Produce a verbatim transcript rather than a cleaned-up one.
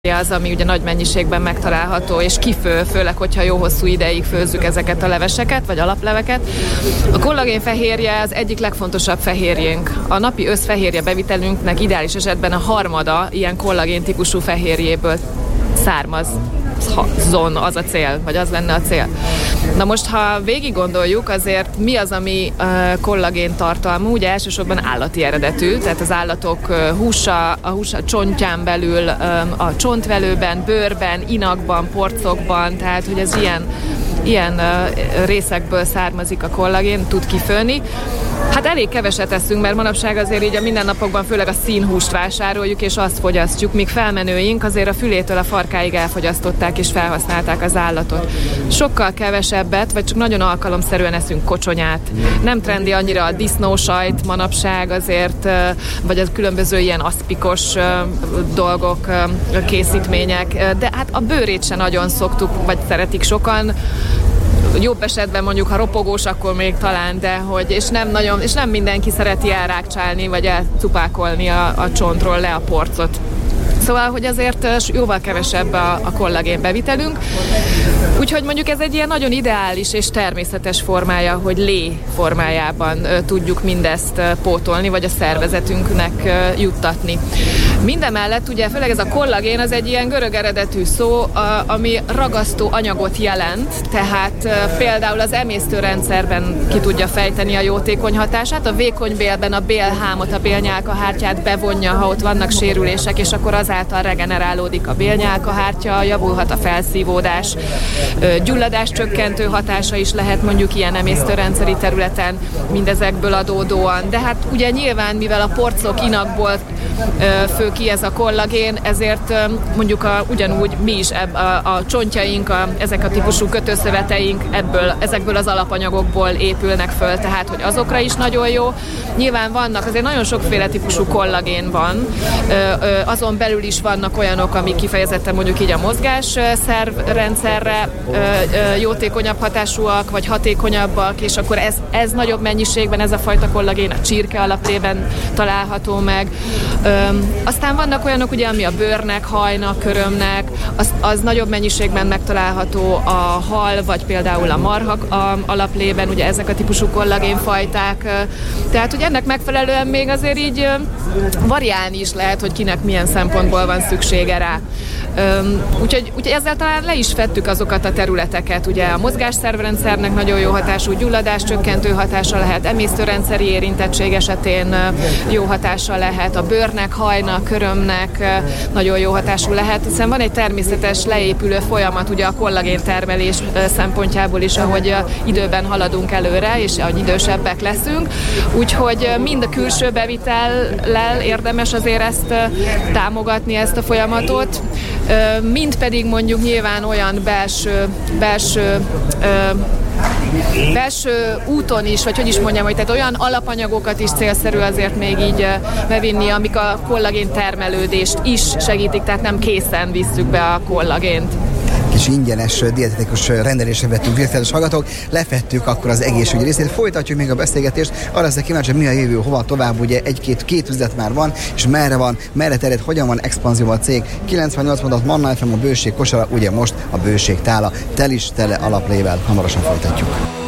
az, ami ugye nagy mennyiségben megtalálható, és kifő, főleg, hogyha jó hosszú ideig főzzük ezeket a leveseket, vagy alapleveket. A kollagén fehérje az egyik legfontosabb fehérjénk. A napi összfehérje bevitelünknek ideális esetben a harmada ilyen kollagén típusú fehérjéből származ. Zon az a cél, vagy az lenne a cél. Na most, ha végig gondoljuk, azért mi az, ami uh, kollagén tartalmú, ugye elsősorban állati eredetű, tehát az állatok uh, húsa, a hús a csontján belül, um, a csontvelőben, bőrben, inakban, porcokban, tehát hogy ez ilyen, ilyen uh, részekből származik a kollagén, tud kifőni. Hát elég keveset eszünk, mert manapság azért így a mindennapokban főleg a színhúst vásároljuk, és azt fogyasztjuk, míg felmenőink azért a fülétől a farkáig elfogyasztották és felhasználták az állatot. Sokkal kevesebbet, vagy csak nagyon alkalomszerűen eszünk kocsonyát. Nem trendi annyira a disznósajt manapság azért, vagy a különböző ilyen aszpikos dolgok, készítmények, de hát a bőrét se nagyon szoktuk, vagy szeretik sokan. Jobb esetben mondjuk, ha ropogós, akkor még talán, de hogy, és nem nagyon, és nem mindenki szereti elrákcsálni, vagy elcupákolni a, a csontról le a porcot. Szóval, hogy azért jóval kevesebb a, a kollagén bevitelünk. Úgyhogy mondjuk ez egy ilyen nagyon ideális és természetes formája, hogy lé formájában uh, tudjuk mindezt uh, pótolni, vagy a szervezetünknek uh, juttatni. Mindemellett ugye főleg ez a kollagén az egy ilyen görög eredetű szó, uh, ami ragasztó anyagot jelent, tehát uh, például az emésztőrendszerben ki tudja fejteni a jótékony hatását, a vékony bélben a bélhámot, a bélnyálkahártyát bevonja, ha ott vannak sérülések, és akkor azáltal regenerálódik a bélnyálkahártya, javulhat a felszívódás, gyulladás csökkentő hatása is lehet mondjuk ilyen emésztőrendszeri területen mindezekből adódóan. De hát ugye nyilván, mivel a porcok, inakból fő ki ez a kollagén, ezért mondjuk a, ugyanúgy mi is ebb, a, a csontjaink, a, ezek a típusú kötőszöveteink ebből, ezekből az alapanyagokból épülnek föl, tehát hogy azokra is nagyon jó. Nyilván vannak, azért nagyon sokféle típusú kollagén van, azon belül is vannak olyanok, amik kifejezetten mondjuk így a mozgásszervrendszerre jótékonyabb hatásúak, vagy hatékonyabbak, és akkor ez, ez nagyobb mennyiségben, ez a fajta kollagén a csirke alaplében található meg. Öm, aztán vannak olyanok, ugye, ami a bőrnek, hajnak, körömnek, az, az nagyobb mennyiségben megtalálható a hal, vagy például a marha a, alaplében, ugye ezek a típusú kollagénfajták. Tehát, hogy ennek megfelelően még azért így variálni is lehet, hogy kinek milyen szempontból van szüksége rá. Öm, úgyhogy, úgyhogy ezzel talán le is fettük azokat a területeket. Ugye a mozgásszervrendszernek nagyon jó hatású, gyulladás csökkentő hatása lehet, emésztőrendszeri érintettség esetén jó hatása lehet, a bőrnek, hajnak, körömnek nagyon jó hatású lehet, hiszen van egy természetes leépülő folyamat ugye a kollagén termelés szempontjából is, ahogy időben haladunk előre, és ahogy idősebbek leszünk. Úgyhogy mind a külső bevitellel érdemes azért ezt támogatni, ezt a folyamatot, mind pedig mondjuk nyilván olyan belső, belső belső úton is, vagy hogy is mondjam, hogy tehát olyan alapanyagokat is célszerű azért még így bevinni, amik a kollagén termelődést is segítik, tehát nem készen visszük be a kollagént. Kis ingyenes dietetikus rendelésre vettünk, virtuális hallgatók, lefettük akkor az egészségügyi részét, folytatjuk még a beszélgetést, arra leszek kíváncsi, hogy mi a jövő, hova tovább, ugye egy-két két üzlet már van, és merre van, merre terjed, hogyan van expanzió a cég, kilencvennyolc mondat Manna ef em, a bőség kosara, ugye most a bőség tála, tel is tele alaplével, hamarosan folytatjuk.